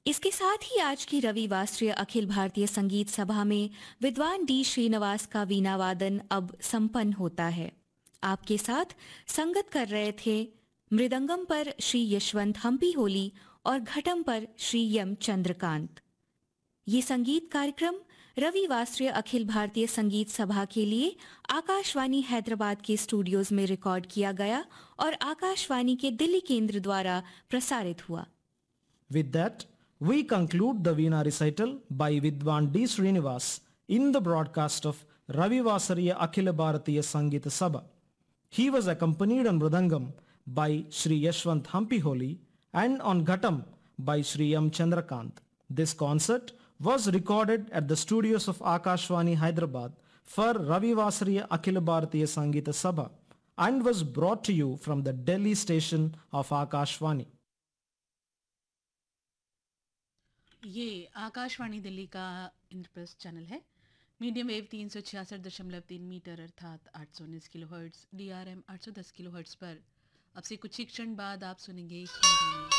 इसके साथ ही आज की रविवासरीय अखिल भारतीय संगीत सभा में विद्वान डी श्रीनिवास का वीणा वादन अब संपन्न होता है। आपके साथ संगत कर रहे थे मृदंगम पर श्री यशवंत हम्पी होली और घटम पर श्री यम चंद्रकांत। ये संगीत कार्यक्रम रविवासरीय अखिल भारतीय संगीत सभा के लिए आकाशवाणी हैदराबाद के स्टूडियोज में रिकॉर्ड किया गया और आकाशवाणी के दिल्ली केंद्र द्वारा प्रसारित हुआ। With that, we conclude the Veena recital by Vidwan D. Srinivas in the broadcast of Ravi Vasariya Akhila Bharatiya Sangeeta Sabha. He was accompanied on Mridangam by Sri Yashwant Hampi Holi and on Ghatam by Sri M. Chandrakant. This concert was recorded at the studios of Akashvani Hyderabad for Ravi Vasariya Akhila Bharatiya Sangeeta Sabha and was brought to you from the Delhi station of Akashvani. ये आकाशवाणी दिल्ली का Indraprastha channel है। Medium wave 366.3 metre अर्थात 819 kilo hertz, DRM 810 kilo hertz पर। अब से कुछ ही क्षण बाद आप सुनेंगे हिंदी में